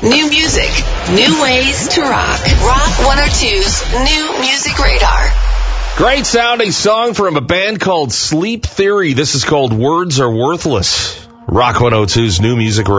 New music, new ways to rock. Rock 102's New Music Radar. Great sounding song from a band called Sleep Theory. This is called Words Are Worthless. Rock 102's New Music Radar.